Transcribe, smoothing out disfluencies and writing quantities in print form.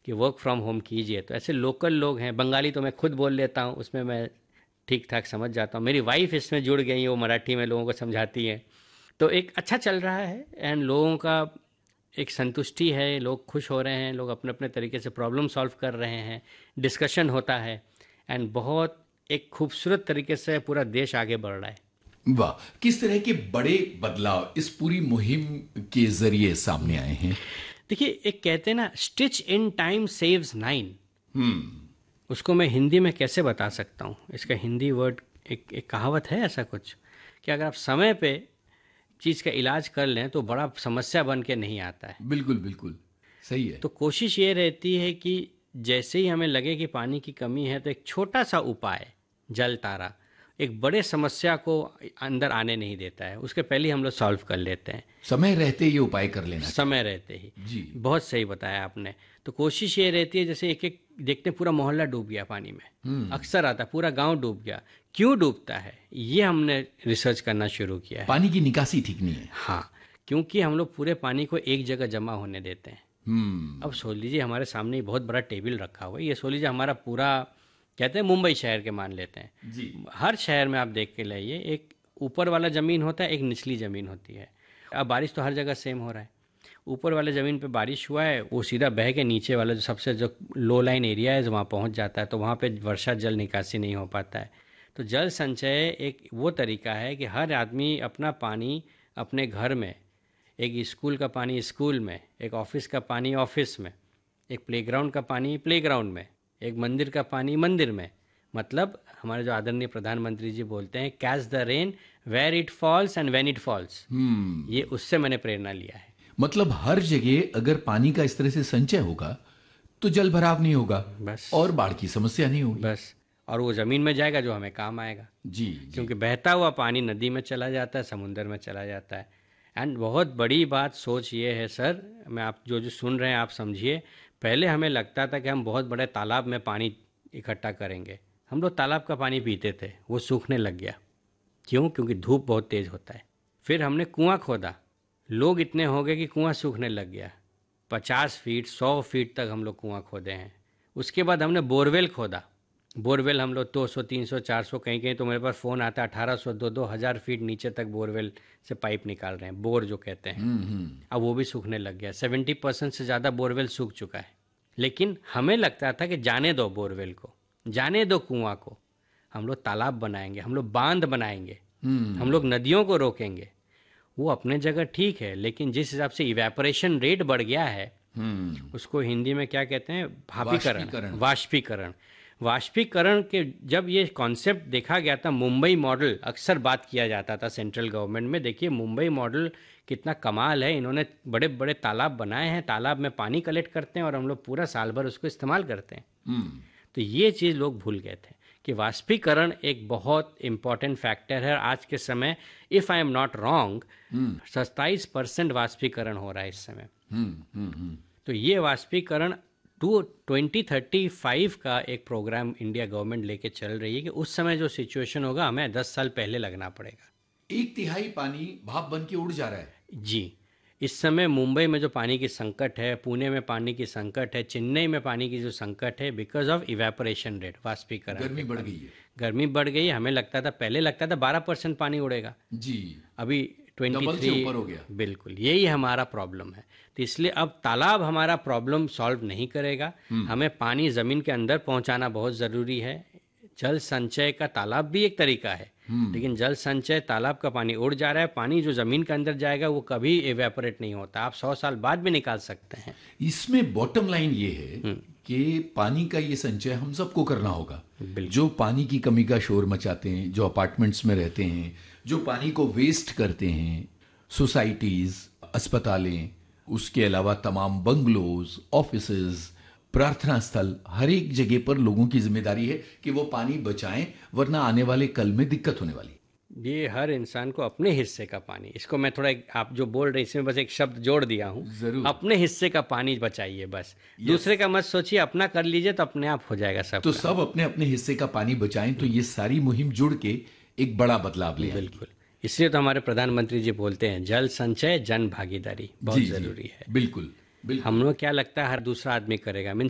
कि work from home कीजिए। तो ऐसे लोकल लोग हैं, बंगाली तो मैं खुद बोल लेता हूँ, उसमें मैं ठीक ठाक समझ जाता हूँ। मेरी वाइफ इसमें जुड़ गई है, वो मराठी में लोगों को समझाती है। तो एक अच्छा चल रहा है एंड लोगों का एक संतुष्टि है, लोग खुश हो रहे हैं, लोग अपने अपने तरीके से प्रॉब्लम सॉल्व कर रहे हैं, डिस्कशन होता है एंड बहुत एक खूबसूरत तरीके से पूरा देश आगे बढ़ रहा है। वाह, किस तरह के बड़े बदलाव इस पूरी मुहिम के जरिए सामने आए हैं। देखिए, एक कहते हैं ना, stitch in time saves nine. हम्म। उसको मैं हिंदी में कैसे बता सकता हूँ, इसका हिंदी वर्ड एक कहावत है ऐसा कुछ, कि अगर आप समय पे चीज़ का इलाज कर लें तो बड़ा समस्या बन के नहीं आता है। बिल्कुल बिल्कुल सही है। तो कोशिश ये रहती है कि जैसे ही हमें लगे कि पानी की कमी है तो एक छोटा सा उपाय, जल तारा, एक बड़े समस्या को अंदर आने नहीं देता है, उसके पहले ही हम लोग सॉल्व कर लेते हैं। समय रहते ये उपाय कर लेना समय रहते ही। जी। बहुत सही बताया आपने। तो कोशिश ये रहती है, जैसे एक एक देखते हैं पूरा मोहल्ला डूब गया पानी में, अक्सर आता पूरा गांव डूब गया, क्यों डूबता है ये हमने रिसर्च करना शुरू किया है। पानी की निकासी ठीक नहीं है। हाँ, क्योंकि हम लोग पूरे पानी को एक जगह जमा होने देते हैं। अब सोच लीजिए हमारे सामने ही बहुत बड़ा टेबल रखा हुआ है, ये सोच लीजिए हमारा पूरा, कहते हैं मुंबई शहर के मान लेते हैं जी। हर शहर में आप देख के लाइए, एक ऊपर वाला ज़मीन होता है, एक निचली ज़मीन होती है। अब बारिश तो हर जगह सेम हो रहा है, ऊपर वाले ज़मीन पे बारिश हुआ है, वो सीधा बह के नीचे वाला जो सबसे जो लो लाइन एरिया है वहाँ पहुँच जाता है, तो वहाँ पे वर्षा जल निकासी नहीं हो पाता है। तो जल संचय एक वो तरीका है कि हर आदमी अपना पानी अपने घर में, एक स्कूल का पानी स्कूल में, एक ऑफिस का पानी ऑफिस में, एक प्लेग्राउंड का पानी प्लेग्राउंड में, एक मंदिर का पानी मंदिर में। मतलब हमारे जो आदरणीय प्रधानमंत्री जी बोलते हैं, catch the rain where it falls and when it falls. ये उससे मैंने प्रेरणा लिया है। मतलब हर जगह अगर पानी का इस तरह से संचय होगा तो जल भराव नहीं होगा, बस, और बाढ़ की समस्या नहीं होगी। बस, और वो ज़मीन में जाएगा जो हमें काम आएगा। जी, क्योंकि बहता हुआ पानी नदी में चला जाता है, समुंदर में चला जाता है। एंड बहुत बड़ी बात सोच ये है सर, मैं आप जो जो सुन रहे हैं आप समझिए, पहले हमें लगता था कि हम बहुत बड़े तालाब में पानी इकट्ठा करेंगे, हम लोग तालाब का पानी पीते थे, वो सूखने लग गया। क्यों? क्योंकि धूप बहुत तेज़ होता है। फिर हमने कुआं खोदा, लोग इतने हो गए कि कुआं सूखने लग गया। 50 फीट 100 फीट तक हम लोग कुआं खोदे हैं। उसके बाद हमने बोरवेल खोदा, बोरवेल हम लोग 200 300 400, कहीं कहीं तो मेरे पास फ़ोन आता है 1800 2-2000 फीट नीचे तक बोरवेल से पाइप निकाल रहे हैं, बोर जो कहते हैं। अब वो भी सूखने लग गया, 70% से ज़्यादा बोरवेल सूख चुका है। लेकिन हमें लगता था कि जाने दो बोरवेल को, जाने दो कुआं को, हम लोग तालाब बनाएंगे, हम लोग बांध बनाएंगे, हम लोग नदियों को रोकेंगे। वो अपने जगह ठीक है, लेकिन जिस हिसाब से इवेपोरेशन रेट बढ़ गया है, उसको हिंदी में क्या कहते हैं, भापीकरण, वाष्पीकरण। वाष्पीकरण के जब ये कॉन्सेप्ट देखा गया था, मुंबई मॉडल अक्सर बात किया जाता था सेंट्रल गवर्नमेंट में। देखिए मुंबई मॉडल कितना कमाल है, इन्होंने बड़े बड़े तालाब बनाए हैं, तालाब में पानी कलेक्ट करते हैं और हम लोग पूरा साल भर उसको इस्तेमाल करते हैं। तो ये चीज़ लोग भूल गए थे कि वाष्पीकरण एक बहुत इम्पॉर्टेंट फैक्टर है। आज के समय if I am not wrong 27% वाष्पीकरण हो रहा है इस समय। तो ये वाष्पीकरण 2035 का एक प्रोग्राम इंडिया गवर्नमेंट लेके चल रही है कि उस समय जो सिचुएशन होगा हमें 10 साल पहले लगना पड़ेगा। 1/3 पानी भाप बन के उड़ जा रहा है जी। इस समय मुंबई में जो पानी की संकट है, पुणे में पानी की संकट है, चेन्नई में पानी की जो संकट है, बिकॉज ऑफ इवेपोरेशन रेट, वाष्पीकरण। गर्मी बढ़ गई है। गर्मी बढ़ गई है। हमें लगता था, पहले लगता था 12% पानी उड़ेगा जी, अभी 23 ऊपर हो गया। बिल्कुल, यही हमारा प्रॉब्लम है। तो इसलिए अब तालाब हमारा प्रॉब्लम सॉल्व नहीं करेगा, हमें पानी ज़मीन के अंदर पहुंचाना बहुत ज़रूरी है। जल संचय का तालाब भी एक तरीका है, लेकिन जल संचय, तालाब का पानी उड़ जा रहा है, पानी जो ज़मीन के अंदर जाएगा वो कभी एवेपोरेट नहीं होता, आप 100 साल बाद भी निकाल सकते हैं। इसमें बॉटम लाइन ये है कि पानी का ये संचय हम सबको करना होगा। जो पानी की कमी का शोर मचाते हैं, जो अपार्टमेंट्स में रहते हैं, जो पानी को वेस्ट करते हैं, सोसाइटीज, अस्पतालें, उसके अलावा तमाम बंगलोज, ऑफिसेज, प्रार्थना स्थल, हर एक जगह पर लोगों की जिम्मेदारी है कि वो पानी बचाएं, वरना आने वाले कल में दिक्कत होने वाली। ये हर इंसान को अपने हिस्से का पानी, इसको मैं थोड़ा आप जो बोल रहे हैं इसमें बस एक शब्द जोड़ दिया हूँ, अपने हिस्से का पानी बचाइए बस। दूसरे का मत सोचिए, अपना कर लीजिए तो अपने आप हो जाएगा सब। तो सब अपने अपने हिस्से का पानी बचाएं, तो ये सारी मुहिम जुड़ के एक बड़ा बदलाव ले। बिल्कुल, इसलिए तो हमारे प्रधानमंत्री जी बोलते हैं जल संचय जन भागीदारी बहुत जरूरी है। बिल्कुल, हम लोग क्या लगता है हर दूसरा आदमी करेगा, मीन